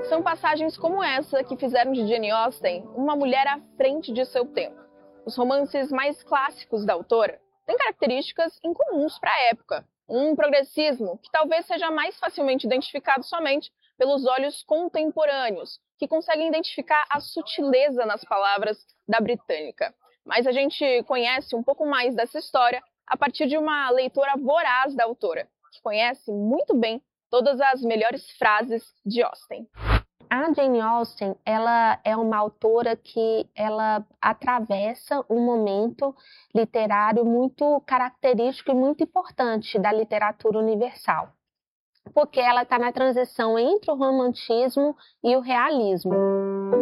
São passagens como essa que fizeram de Jane Austen uma mulher à frente de seu tempo. Os romances mais clássicos da autora têm características incomuns para a época. Um progressismo que talvez seja mais facilmente identificado somente pelos olhos contemporâneos, que conseguem identificar a sutileza nas palavras da britânica. Mas a gente conhece um pouco mais dessa história a partir de uma leitora voraz da autora, que conhece muito bem todas as melhores frases de Austen. A Jane Austen, ela é uma autora que ela atravessa um momento literário muito característico e muito importante da literatura universal, porque ela está na transição entre o romantismo e o realismo.